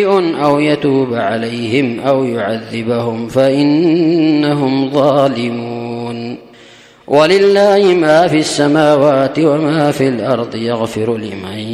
أو يتوب عليهم أو يعذبهم فإنهم ظالمون. ولله ما في السماوات وما في الأرض يغفر لمن